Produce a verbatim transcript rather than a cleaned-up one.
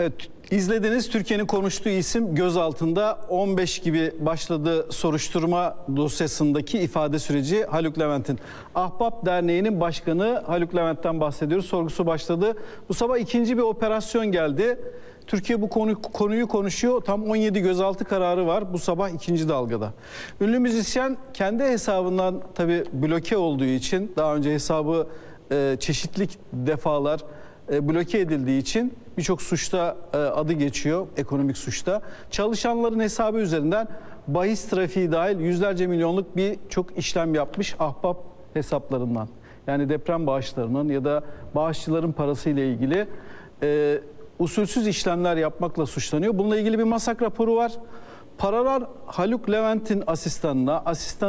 Evet, izlediniz. Türkiye'nin konuştuğu isim gözaltında. on beş gibi başladı soruşturma dosyasındaki ifade süreci Haluk Levent'in. Ahbap Derneği'nin başkanı Haluk Levent'ten bahsediyoruz. Sorgusu başladı. Bu sabah ikinci bir operasyon geldi. Türkiye bu konu, konuyu konuşuyor. Tam on yedi gözaltı kararı var bu sabah ikinci dalgada. Ünlü müzisyen kendi hesabından tabii bloke olduğu için, daha önce hesabı e, çeşitli defalar e, bloke edildiği için birçok suçta e, adı geçiyor, ekonomik suçta. Çalışanların hesabı üzerinden bahis trafiği dahil yüzlerce milyonluk birçok işlem yapmış ahbap hesaplarından. Yani deprem bağışlarının ya da bağışçıların parasıyla ilgili e, usulsüz işlemler yapmakla suçlanıyor. Bununla ilgili bir masak raporu var. Paralar Haluk Levent'in asistanına, asistan